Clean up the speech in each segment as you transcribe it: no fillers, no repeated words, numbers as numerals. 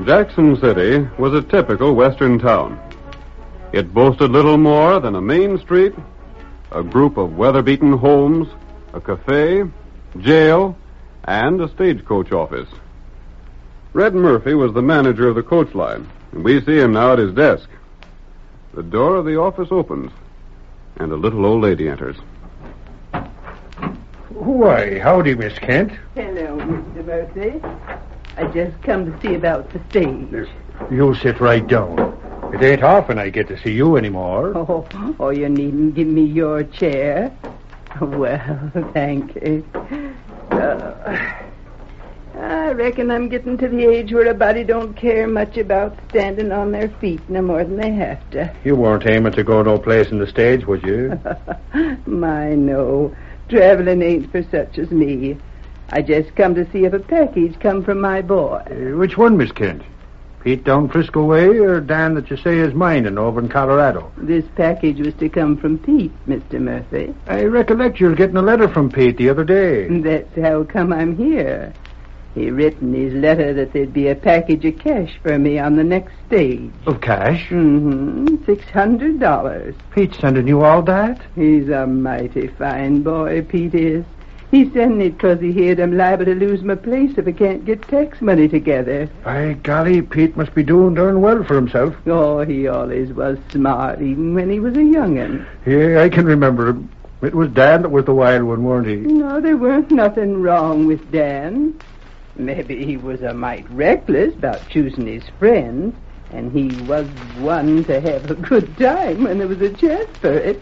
Jackson City was a typical western town. It boasted little more than a main street, a group of weather-beaten homes, a cafe, jail, and a stagecoach office. Red Murphy was the manager of the coach line, and we see him now at his desk. The door of the office opens, and a little old lady enters. Why, howdy, Miss Kent. Hello, Mr. Murphy. I just come to see about the stage. You sit right down. It ain't often I get to see you anymore. Oh, you needn't give me your chair. Well, thank you. I reckon I'm getting to the age where a body don't care much about standing on their feet no more than they have to. You weren't aiming to go no place in the stage, was you? My, no. Traveling ain't for such as me. I just come to see if a package come from my boy. Which one, Miss Kent? Pete down Frisco way or Dan that you say is mining over in Colorado? This package was to come from Pete, Mr. Murphy. I recollect you were getting a letter from Pete the other day. That's how come I'm here. He written his letter that there'd be a package of cash for me on the next stage. Of cash? Mm-hmm. $600. Pete's sending you all that? He's a mighty fine boy, Pete is. He's sending it 'cause he heard I'm liable to lose my place if I can't get tax money together. By golly, Pete must be doing darn well for himself. Oh, he always was smart, even when he was a young'un. Yeah, I can remember him. It was Dan that was the wild one, weren't he? No, there weren't nothing wrong with Dan. Maybe he was a mite reckless about choosing his friends, and he was one to have a good time when there was a chance for it.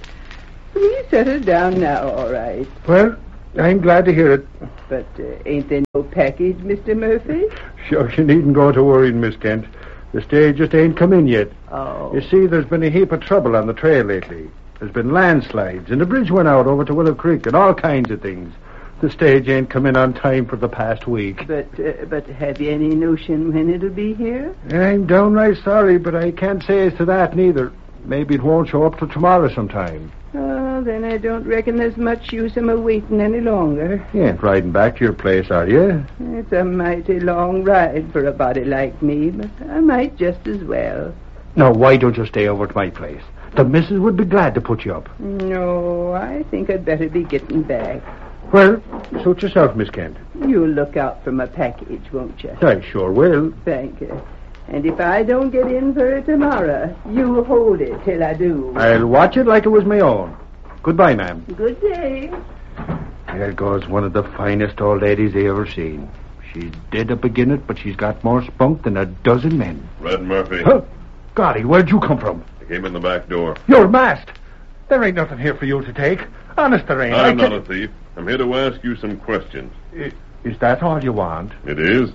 We settled down now, all right. Well, I'm glad to hear it. But ain't there no package, Mr. Murphy? Sure, you needn't go to worrying, Miss Kent. The stage just ain't come in yet. Oh. You see, there's been a heap of trouble on the trail lately. There's been landslides, and the bridge went out over to Willow Creek, and all kinds of things. The stage ain't come in on time for the past week. But have you any notion when it'll be here? I'm downright sorry, but I can't say as to that neither. Maybe it won't show up till tomorrow sometime. Oh, then I don't reckon there's much use in my waiting any longer. You ain't riding back to your place, are you? It's a mighty long ride for a body like me, but I might just as well. No, why don't you stay over at my place? The missus would be glad to put you up. No, I think I'd better be getting back. Well, suit yourself, Miss Kent. You'll look out for my package, won't you? I sure will. Thank you. And if I don't get in for it tomorrow, you hold it till I do. I'll watch it like it was my own. Goodbye, ma'am. Good day. There goes one of the finest old ladies I ever seen. She's dead up agin it, but she's got more spunk than a dozen men. Red Murphy. Huh? Golly, where'd you come from? I came in the back door. You're masked. There ain't nothing here for you to take. Honest, there ain't. I'm not a thief. I'm here to ask you some questions. Is that all you want? It is?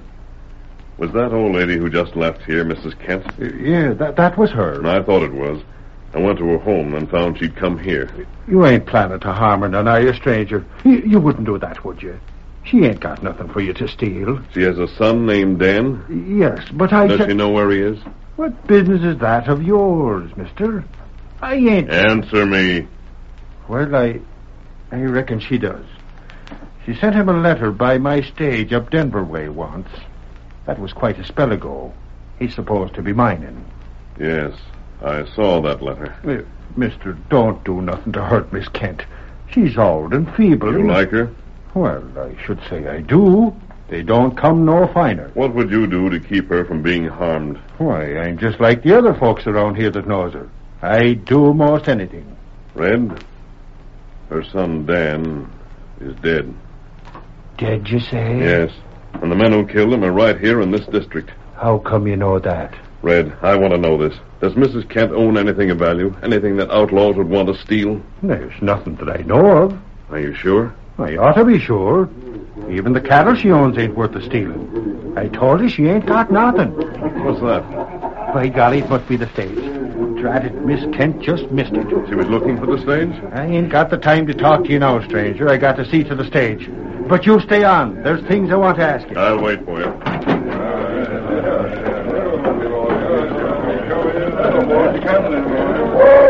Was that old lady who just left here Mrs. Kent? Yeah, that was her. I thought it was. I went to her home and found she'd come here. You ain't planning to harm her none, are you, stranger? You wouldn't do that, would you? She ain't got nothing for you to steal. She has a son named Dan? Yes, but Does she know where he is? What business is that of yours, mister? I ain't... Answer me. Well, I reckon she does. She sent him a letter by my stage up Denver way once. That was quite a spell ago. He's supposed to be mining. Yes, I saw that letter. Mister, don't do nothing to hurt Miss Kent. She's old and feeble. You like her? Well, I should say I do. They don't come no finer. What would you do to keep her from being harmed? Why, I'm just like the other folks around here that knows her. I'd do most anything. Red, her son Dan is dead. Dead, you say? Yes, and the men who killed him are right here in this district. How come you know that? Red, I want to know this. Does Mrs. Kent own anything of value? Anything that outlaws would want to steal? There's nothing that I know of. Are you sure? I ought to be sure. Even the cattle she owns ain't worth the stealing. I told her she ain't got nothing. What's that? By golly, it must be the stage. Drat it, Miss Kent just missed it. She was looking for the stage? I ain't got the time to talk to you now, stranger. I got to see to the stage. But you stay on. There's things I want to ask you. I'll wait for you.